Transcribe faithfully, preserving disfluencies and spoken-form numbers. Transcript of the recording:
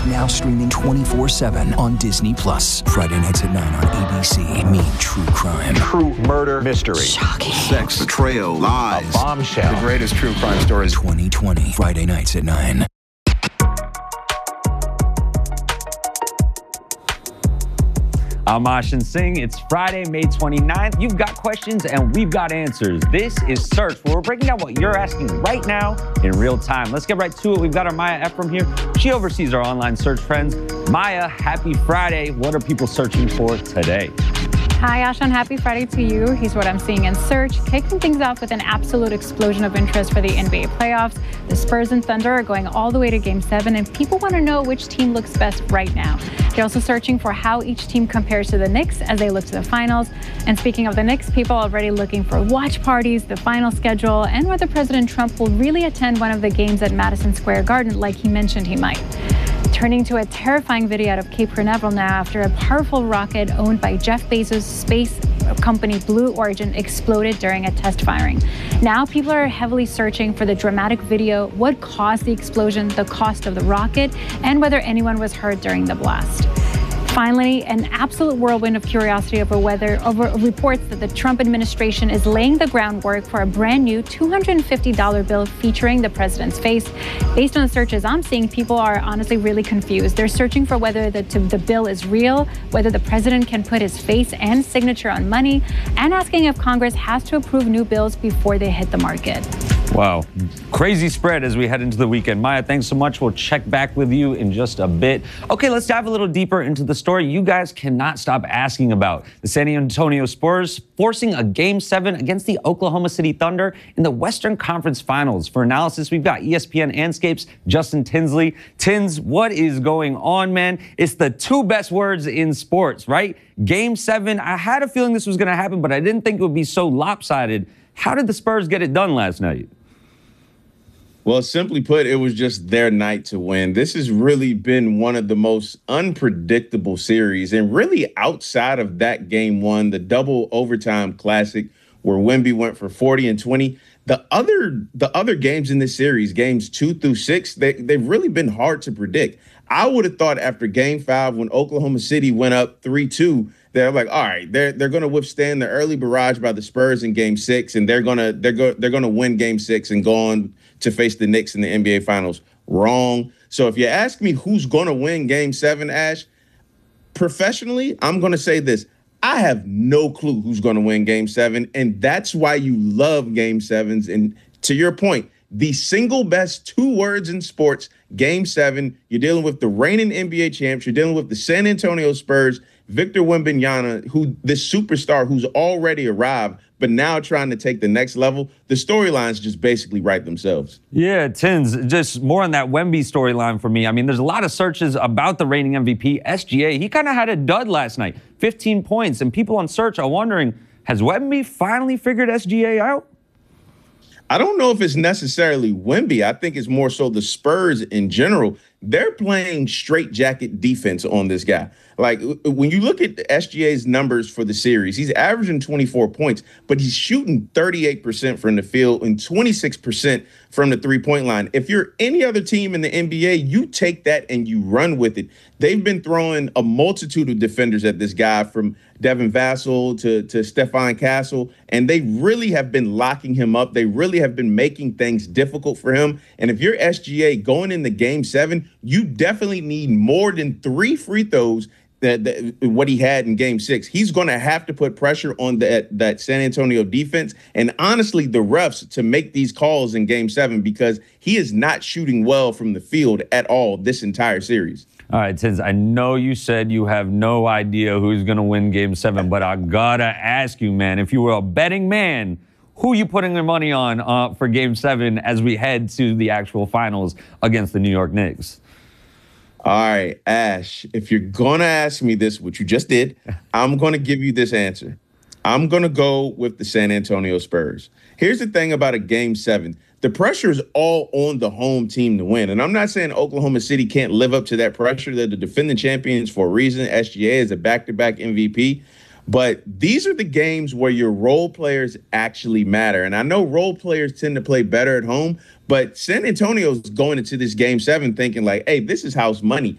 Now streaming twenty-four seven on Disney Plus. Friday nights at nine on A B C. Meet true crime. True murder mystery. Shocking. Sex, betrayal, lies. A bombshell. The greatest true crime stories. twenty twenty. Friday nights at nine. I'm Ashan Singh. It's Friday, May twenty-ninth. You've got questions and we've got answers. This is Search, where we're breaking down what you're asking right now in real time. Let's get right to it. We've got our Maya Ephraim here. She oversees our online search trends. Maya, happy Friday. What are people searching for today? Hi, Ashan. Happy Friday to you. Here's what I'm seeing in Search. Kicking things off with an absolute explosion of interest for the N B A playoffs. The Spurs and Thunder are going all the way to Game seven, and people want to know which team looks best right now. They're also searching for how each team compares to the Knicks as they look to the finals. And speaking of the Knicks, people are already looking for watch parties, the final schedule, and whether President Trump will really attend one of the games at Madison Square Garden like he mentioned he might. Turning to a terrifying video out of Cape Canaveral now after a powerful rocket owned by Jeff Bezos' space company Blue Origin exploded during a test firing. Now people are heavily searching for the dramatic video, what caused the explosion, the cost of the rocket, and whether anyone was hurt during the blast. Finally, an absolute whirlwind of curiosity over whether over reports that the Trump administration is laying the groundwork for a brand new two hundred fifty dollar bill featuring the president's face. Based on the searches I'm seeing, people are honestly really confused. They're searching for whether the, the bill is real, whether the president can put his face and signature on money, and asking if Congress has to approve new bills before they hit the market. Wow. Crazy spread as we head into the weekend. Maya, thanks so much. We'll check back with you in just a bit. Okay, let's dive a little deeper into the story you guys cannot stop asking about. The San Antonio Spurs forcing a Game seven against the Oklahoma City Thunder in the Western Conference Finals. For analysis, we've got E S P N Anscape's Justin Tinsley. Tins, what is going on, man? It's the two best words in sports, right? Game seven. I had a feeling this was going to happen, but I didn't think it would be so lopsided. How did the Spurs get it done last night? Well, simply put, it was just their night to win. This has really been one of the most unpredictable series. And really outside of that game one, the double overtime classic where Wemby went for forty and twenty, the other the other games in this series, games two through six, they, they've really been hard to predict. I would have thought after game five, when Oklahoma City went up three two, they're like, all right, they're they're going to withstand the early barrage by the Spurs in game six, and they're going to they're go, they're going to win game six and go on to face the Knicks in the N B A Finals. Wrong. So if you ask me who's going to win game seven, Ash, professionally, I'm going to say this. I have no clue who's going to win game seven, and that's why you love game sevens. And to your point, the single best two words in sports, game seven, you're dealing with the reigning N B A champs. You're dealing with the San Antonio Spurs, Victor Wembanyama, who this superstar who's already arrived, but now trying to take the next level. The storylines just basically write themselves. Yeah, Tins, just more on that Wemby storyline for me. I mean, there's a lot of searches about the reigning M V P, S G A. He kind of had a dud last night, fifteen points, and people on Search are wondering, has Wemby finally figured S G A out? I don't know if it's necessarily Wemby. I think it's more so the Spurs in general. They're playing straitjacket defense on this guy. Like, when you look at S G A's numbers for the series, he's averaging twenty-four points, but he's shooting thirty-eight percent from the field and twenty-six percent from the three-point line. If you're any other team in the N B A, you take that and you run with it. They've been throwing a multitude of defenders at this guy, from Devin Vassell to, to Stephon Castle, and they really have been locking him up. They really have been making things difficult for him. And if you're S G A going into game seven, you definitely need more than three free throws that, that what he had in game six. He's going to have to put pressure on that, that San Antonio defense and honestly the refs to make these calls in game seven, because he is not shooting well from the field at all this entire series. All right, Tins, I know you said you have no idea who's going to win game seven, but I got to ask you, man, if you were a betting man, who are you putting your money on uh, for game seven as we head to the actual finals against the New York Knicks? All right, Ash, if you're going to ask me this, which you just did, I'm going to give you this answer. I'm going to go with the San Antonio Spurs. Here's the thing about a game seven. The pressure is all on the home team to win. And I'm not saying Oklahoma City can't live up to that pressure. They're the defending champions for a reason. S G A is a back-to-back M V P. But these are the games where your role players actually matter. And I know role players tend to play better at home, but San Antonio's going into this game seven thinking like, hey, this is house money.